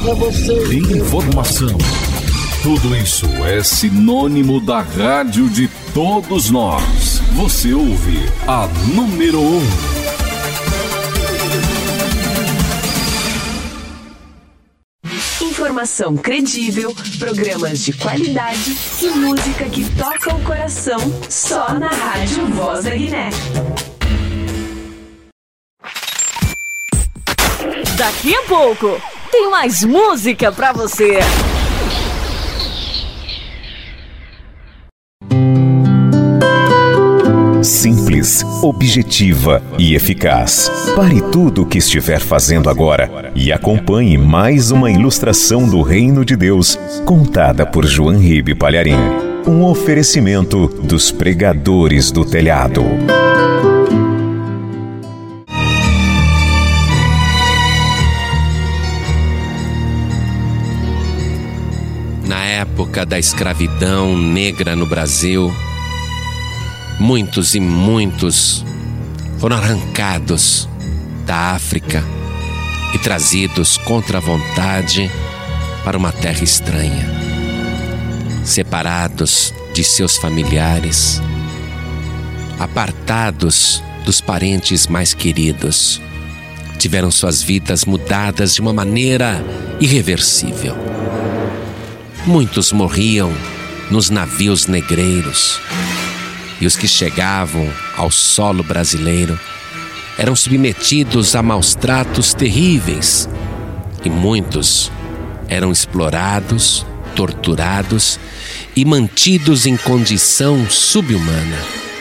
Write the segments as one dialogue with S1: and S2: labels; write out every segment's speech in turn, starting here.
S1: informação. Tudo isso é sinônimo da rádio de todos nós. Você ouve a número 1.
S2: Informação credível, programas de qualidade e música que toca o coração, só na Rádio Voz da Guiné.
S3: Daqui a pouco tem mais música pra você.
S4: Simples, objetiva e eficaz. Pare tudo o que estiver fazendo agora e acompanhe mais uma ilustração do Reino de Deus, contada por João Ribe Palharim. Um oferecimento dos pregadores do telhado.
S5: Na época da escravidão negra no Brasil, muitos e muitos foram arrancados da África e trazidos contra a vontade para uma terra estranha, separados de seus familiares, apartados dos parentes mais queridos. Tiveram suas vidas mudadas de uma maneira irreversível. Muitos morriam nos navios negreiros, e os que chegavam ao solo brasileiro eram submetidos a maus tratos terríveis, e muitos eram explorados, torturados e mantidos em condição subhumana.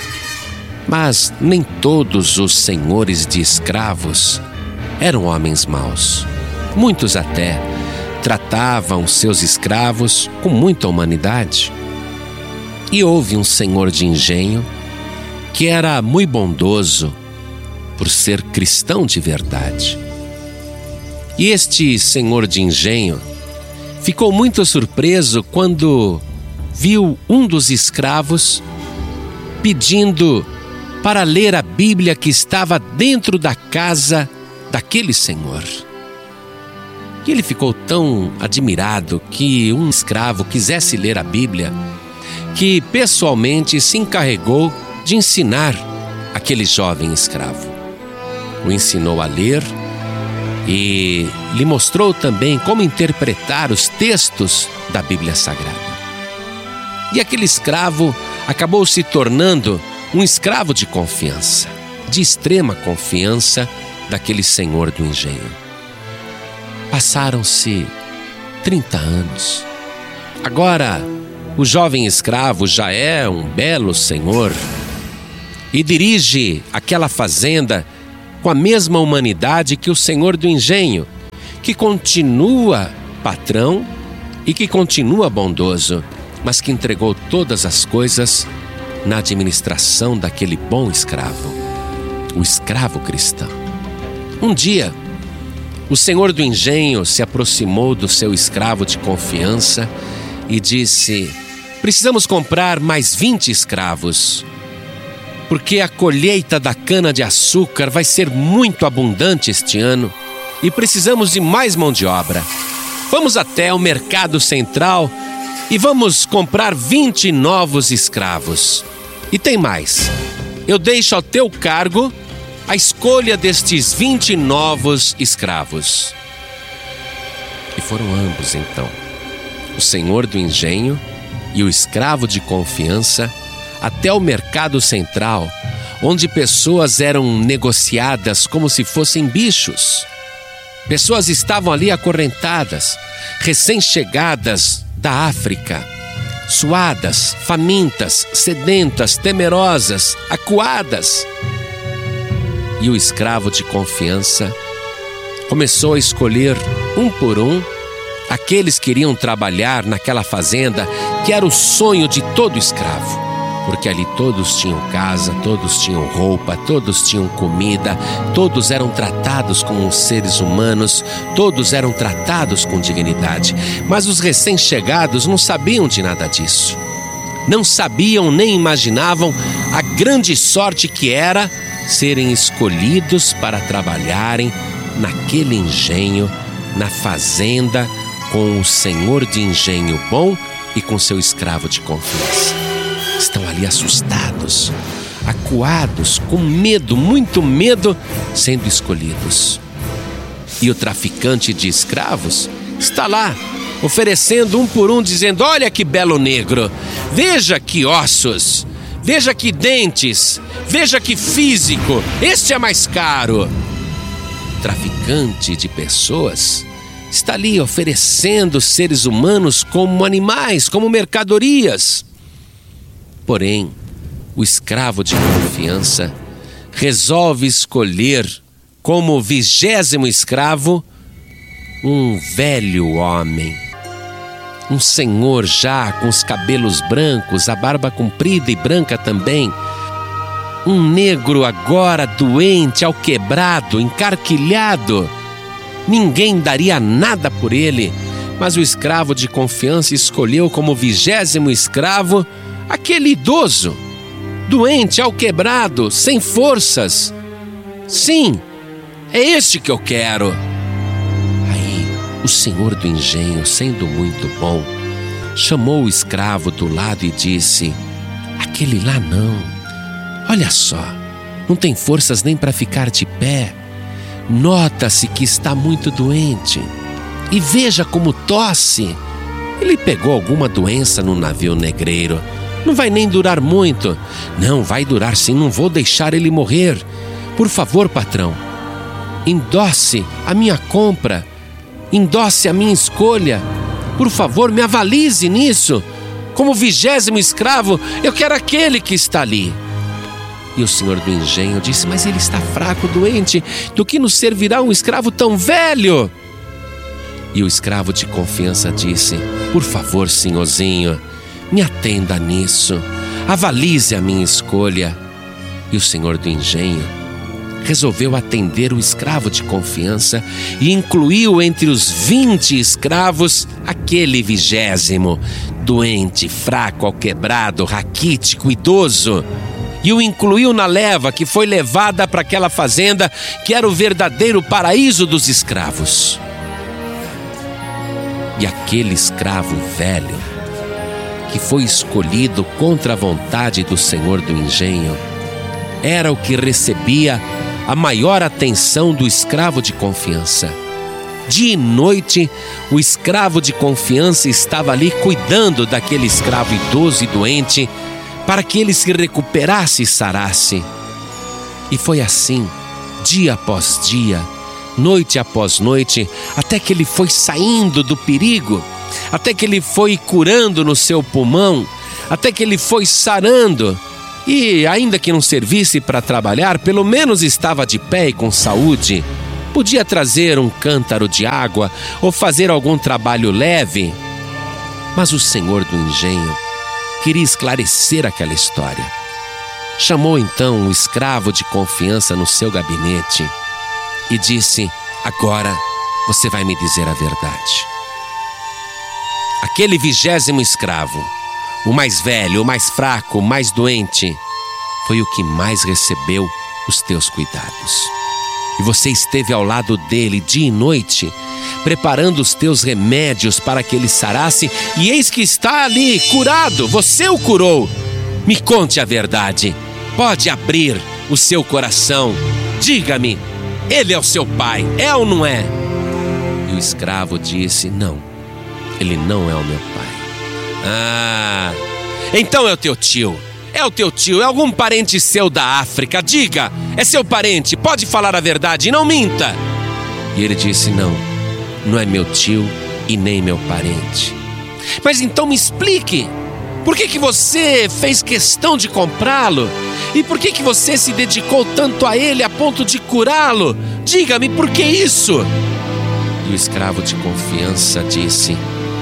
S5: Mas nem todos os senhores de escravos eram homens maus. Muitos até tratavam seus escravos com muita humanidade. E houve um senhor de engenho que era muito bondoso por ser cristão de verdade. E este senhor de engenho ficou muito surpreso quando viu um dos escravos pedindo para ler a Bíblia que estava dentro da casa daquele senhor. E ele ficou tão admirado que um escravo quisesse ler a Bíblia, que pessoalmente se encarregou de ensinar aquele jovem escravo. O ensinou a ler e lhe mostrou também como interpretar os textos da Bíblia Sagrada. E aquele escravo acabou se tornando um escravo de confiança, de extrema confiança daquele senhor do engenho. Passaram-se 30 anos. Agora, o jovem escravo já é um belo senhor e dirige aquela fazenda com a mesma humanidade que o senhor do engenho, que continua patrão e que continua bondoso, mas que entregou todas as coisas na administração daquele bom escravo, o escravo cristão. Um dia, o senhor do engenho se aproximou do seu escravo de confiança e disse: precisamos comprar mais 20 escravos, porque a colheita da cana-de-açúcar vai ser muito abundante este ano e precisamos de mais mão de obra. Vamos até o mercado central e vamos comprar 20 novos escravos. E tem mais, eu deixo ao teu cargo a escolha destes 20 novos escravos. E foram ambos então, o senhor do engenho e o escravo de confiança, até o mercado central, onde pessoas eram negociadas como se fossem bichos. Pessoas estavam ali acorrentadas, recém-chegadas da África, suadas, famintas, sedentas, temerosas, acuadas. E o escravo de confiança começou a escolher um por um aqueles que iriam trabalhar naquela fazenda que era o sonho de todo escravo, porque ali todos tinham casa, todos tinham roupa, todos tinham comida, todos eram tratados como seres humanos, todos eram tratados com dignidade. Mas os recém-chegados não sabiam de nada disso. Não sabiam nem imaginavam a grande sorte que era serem escolhidos para trabalharem naquele engenho na fazenda com o senhor de engenho bom e com seu escravo de confiança. Estão ali assustados, acuados, com medo, muito medo, sendo escolhidos. E o traficante de escravos está lá, oferecendo um por um, dizendo: olha que belo negro, veja que ossos, veja que dentes, veja que físico, este é mais caro. O traficante de pessoas está ali oferecendo seres humanos como animais, como mercadorias. Porém, o escravo de confiança resolve escolher como 20º escravo um velho homem, um senhor já com os cabelos brancos, a barba comprida e branca também, um negro agora doente, alquebrado, encarquilhado. Ninguém daria nada por ele, mas o escravo de confiança escolheu como 20º escravo aquele idoso, doente, alquebrado, sem forças. Sim, é este que eu quero. Aí, o senhor do engenho, sendo muito bom, chamou o escravo do lado e disse: aquele lá não. Olha só, não tem forças nem para ficar de pé. Nota-se que está muito doente. E veja como tosse. Ele pegou alguma doença no navio negreiro. Não vai nem durar muito. Não, vai durar sim, não vou deixar ele morrer. Por favor, patrão, endosse a minha compra, endosse a minha escolha. Por favor, me avalize nisso. Como 20º escravo, eu quero aquele que está ali. E o senhor do engenho disse: mas ele está fraco, doente, do que nos servirá um escravo tão velho? E o escravo de confiança disse: por favor, senhorzinho, me atenda nisso, avalize a minha escolha. E o senhor do engenho resolveu atender o escravo de confiança e incluiu entre os 20 escravos aquele 20º, doente, fraco, alquebrado, raquítico, idoso. E o incluiu na leva que foi levada para aquela fazenda que era o verdadeiro paraíso dos escravos. E aquele escravo velho, que foi escolhido contra a vontade do senhor do engenho, era o que recebia a maior atenção do escravo de confiança. Dia e noite, o escravo de confiança estava ali cuidando daquele escravo idoso e doente, para que ele se recuperasse e sarasse. E foi assim, dia após dia, noite após noite, até que ele foi saindo do perigo, até que ele foi curando no seu pulmão, até que ele foi sarando. E ainda que não servisse para trabalhar, pelo menos estava de pé e com saúde. Podia trazer um cântaro de água ou fazer algum trabalho leve. Mas o senhor do engenho queria esclarecer aquela história. Chamou então o escravo de confiança no seu gabinete e disse: agora você vai me dizer a verdade. Aquele 20º escravo, o mais velho, o mais fraco, o mais doente, foi o que mais recebeu os teus cuidados. E você esteve ao lado dele dia e noite, preparando os teus remédios para que ele sarasse, e eis que está ali, curado, você o curou. Me conte a verdade, pode abrir o seu coração, diga-me, ele é o seu pai, é ou não é? E o escravo disse: não, ele não é o meu pai. Ah, então é o teu tio. É o teu tio, é algum parente seu da África. Diga, é seu parente, pode falar a verdade, não minta. E ele disse: não, não é meu tio e nem meu parente. Mas então me explique, por que você fez questão de comprá-lo? E por que você se dedicou tanto a ele a ponto de curá-lo? Diga-me, por que isso? E o escravo de confiança disse: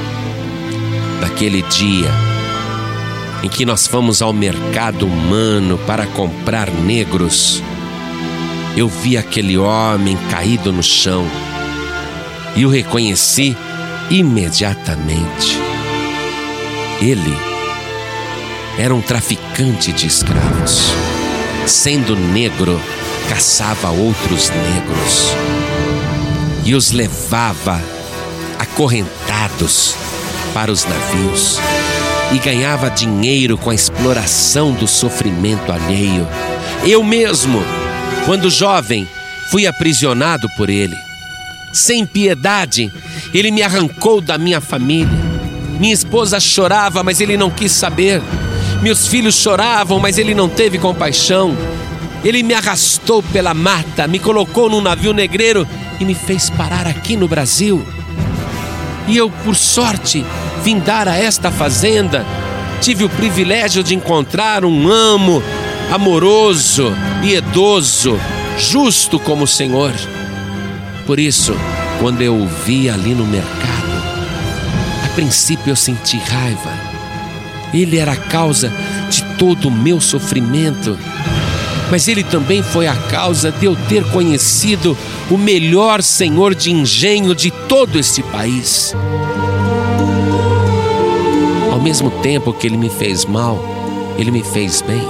S5: naquele dia em que nós fomos ao mercado humano para comprar negros, eu vi aquele homem caído no chão e o reconheci imediatamente. Ele era um traficante de escravos. Sendo negro, caçava outros negros. e os levava acorrentados para os navios e ganhava dinheiro com a exploração do sofrimento alheio. Eu mesmo, quando jovem, fui aprisionado por ele. Sem piedade, ele me arrancou da minha família. Minha esposa chorava, mas ele não quis saber. Meus filhos choravam, mas ele não teve compaixão. Ele me arrastou pela mata, me colocou num navio negreiro e me fez parar aqui no Brasil. E eu, por sorte, vim dar a esta fazenda. Tive o privilégio de encontrar um amo amoroso, piedoso, justo como o Senhor. Por isso, quando eu o vi ali no mercado, a princípio eu senti raiva. Ele era a causa de todo o meu sofrimento, mas ele também foi a causa de eu ter conhecido o melhor senhor de engenho de todo este país. Ao mesmo tempo que ele me fez mal, ele me fez bem.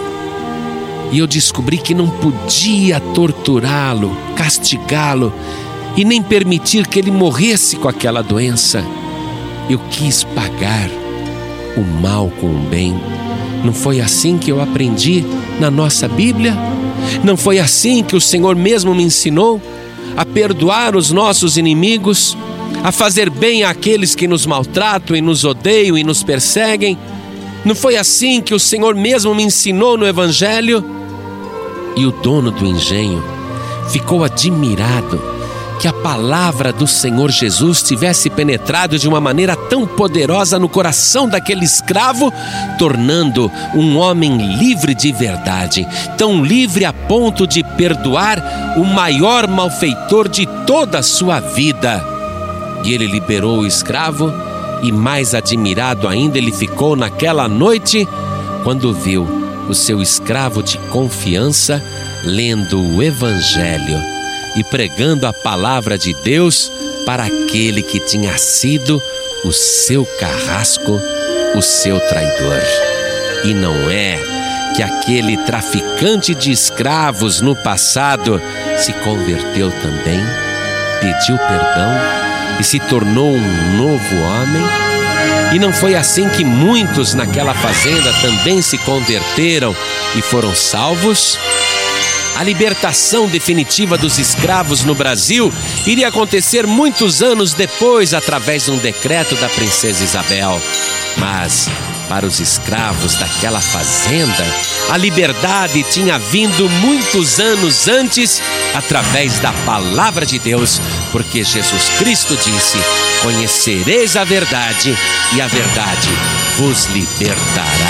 S5: E eu descobri que não podia torturá-lo, castigá-lo e nem permitir que ele morresse com aquela doença. Eu quis pagar o mal com o bem. Não foi assim que eu aprendi na nossa Bíblia? Não foi assim que o Senhor mesmo me ensinou a perdoar os nossos inimigos, a fazer bem àqueles que nos maltratam e nos odeiam e nos perseguem? Não foi assim que o Senhor mesmo me ensinou no Evangelho? E o dono do engenho ficou admirado que a palavra do Senhor Jesus tivesse penetrado de uma maneira tão poderosa no coração daquele escravo, tornando um homem livre de verdade, tão livre a ponto de perdoar o maior malfeitor de toda a sua vida. E ele liberou o escravo, e mais admirado ainda ele ficou naquela noite, quando viu o seu escravo de confiança lendo o Evangelho e pregando a palavra de Deus para aquele que tinha sido o seu carrasco, o seu traidor. E não é que aquele traficante de escravos no passado se converteu também, pediu perdão e se tornou um novo homem? E não foi assim que muitos naquela fazenda também se converteram e foram salvos? A libertação definitiva dos escravos no Brasil iria acontecer muitos anos depois, através de um decreto da princesa Isabel. Mas, para os escravos daquela fazenda, a liberdade tinha vindo muitos anos antes, através da palavra de Deus, porque Jesus Cristo disse: conhecereis a verdade, e a verdade vos libertará.